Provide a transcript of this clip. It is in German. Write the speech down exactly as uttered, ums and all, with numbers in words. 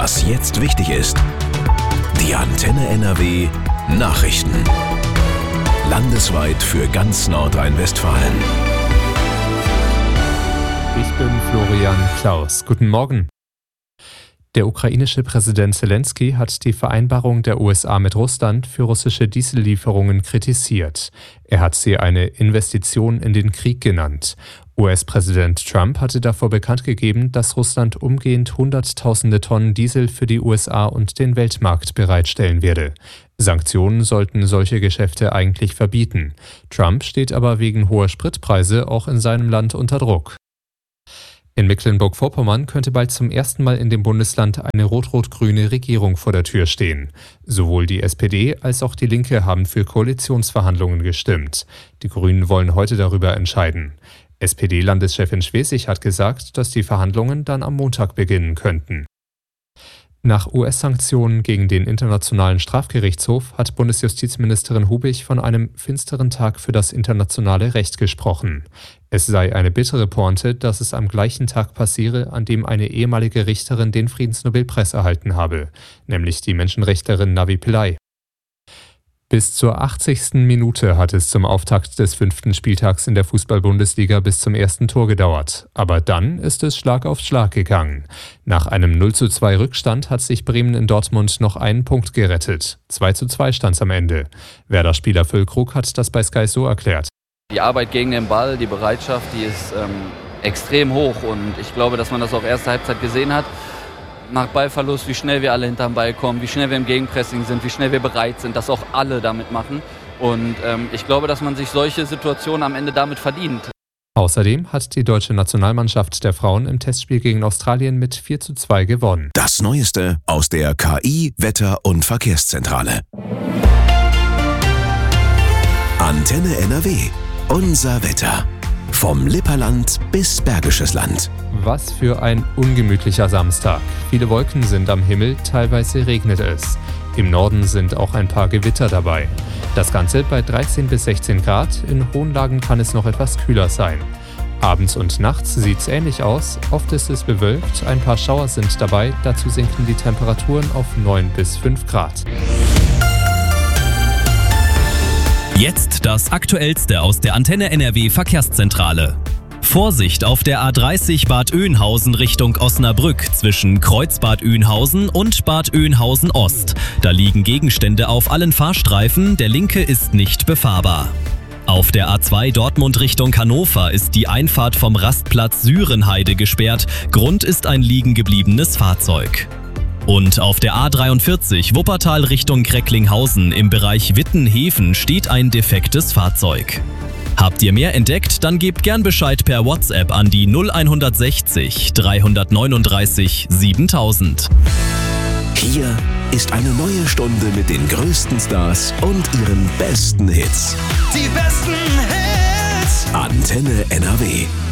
Was jetzt wichtig ist. Die Antenne N R W Nachrichten. Landesweit für ganz Nordrhein-Westfalen. Ich bin Florian Klaus. Guten Morgen. Der ukrainische Präsident Zelensky hat die Vereinbarung der U S A mit Russland für russische Diesellieferungen kritisiert. Er hat sie eine Investition in den Krieg genannt. U S-Präsident Trump hatte davor bekannt gegeben, dass Russland umgehend Hunderttausende Tonnen Diesel für die U S A und den Weltmarkt bereitstellen werde. Sanktionen sollten solche Geschäfte eigentlich verbieten. Trump steht aber wegen hoher Spritpreise auch in seinem Land unter Druck. In Mecklenburg-Vorpommern könnte bald zum ersten Mal in dem Bundesland eine rot-rot-grüne Regierung vor der Tür stehen. Sowohl die S P D als auch die Linke haben für Koalitionsverhandlungen gestimmt. Die Grünen wollen heute darüber entscheiden. S P D-Landeschefin Schwesig hat gesagt, dass die Verhandlungen dann am Montag beginnen könnten. Nach U S-Sanktionen gegen den Internationalen Strafgerichtshof hat Bundesjustizministerin Hubig von einem finsteren Tag für das internationale Recht gesprochen. Es sei eine bittere Pointe, dass es am gleichen Tag passiere, an dem eine ehemalige Richterin den Friedensnobelpreis erhalten habe, nämlich die Menschenrechtlerin Navi Pillay. Bis zur achtzigsten Minute hat es zum Auftakt des fünften Spieltags in der Fußball-Bundesliga bis zum ersten Tor gedauert. Aber dann ist es Schlag auf Schlag gegangen. Nach einem null zu zwei Rückstand hat sich Bremen in Dortmund noch einen Punkt gerettet. zwei zu zwei stand es am Ende. Werder-Spieler Füllkrug hat das bei Sky so erklärt. Die Arbeit gegen den Ball, die Bereitschaft, die ist ähm, extrem hoch. Und ich glaube, dass man das auch erste Halbzeit gesehen hat. Nach Ballverlust, wie schnell wir alle hinterm Ball kommen, wie schnell wir im Gegenpressing sind, wie schnell wir bereit sind, dass auch alle damit machen. Und ähm, ich glaube, dass man sich solche Situationen am Ende damit verdient. Außerdem hat die deutsche Nationalmannschaft der Frauen im Testspiel gegen Australien mit vier zu zwei gewonnen. Das Neueste aus der K I, Wetter- und Verkehrszentrale. Antenne N R W. Unser Wetter. Vom Lipperland bis Bergisches Land. Was für ein ungemütlicher Samstag. Viele Wolken sind am Himmel, teilweise regnet es. Im Norden sind auch ein paar Gewitter dabei. Das Ganze bei dreizehn bis sechzehn Grad, in hohen Lagen kann es noch etwas kühler sein. Abends und nachts sieht es ähnlich aus, oft ist es bewölkt, ein paar Schauer sind dabei, dazu sinken die Temperaturen auf neun bis fünf Grad. Jetzt das Aktuellste aus der Antenne N R W Verkehrszentrale. Vorsicht auf der A dreißig Bad Oeynhausen Richtung Osnabrück zwischen Kreuzbad Oeynhausen und Bad Oeynhausen Ost. Da liegen Gegenstände auf allen Fahrstreifen, der linke ist nicht befahrbar. Auf der A zwei Dortmund Richtung Hannover ist die Einfahrt vom Rastplatz Sürenheide gesperrt. Grund ist ein liegen gebliebenes Fahrzeug. Und auf der A dreiundvierzig Wuppertal Richtung Recklinghausen im Bereich Wittenhefen steht ein defektes Fahrzeug. Habt ihr mehr entdeckt, dann gebt gern Bescheid per WhatsApp an die null eins sechs null drei neun drei siebentausend. Hier ist eine neue Stunde mit den größten Stars und ihren besten Hits. Die besten Hits. Antenne N R W.